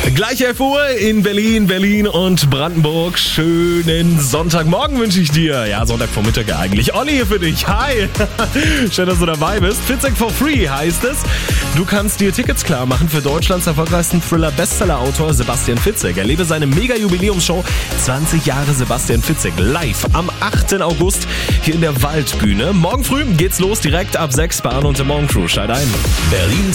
Gleich 11 Uhr in Berlin und Brandenburg. Schönen Sonntagmorgen wünsche ich dir. Ja, Sonntagvormittag eigentlich. Olli hier für dich. Hi. Schön, dass du dabei bist. Fitzek for free heißt es. Du kannst dir Tickets klar machen für Deutschlands erfolgreichsten Thriller-Bestseller-Autor Sebastian Fitzek. Erlebe seine Mega-Jubiläumsshow 20 Jahre Sebastian Fitzek live am 8. August hier in der Waldbühne. Morgen früh geht's los direkt ab 6 bei Arno und der Morgencrew. Schalt ein. Berlin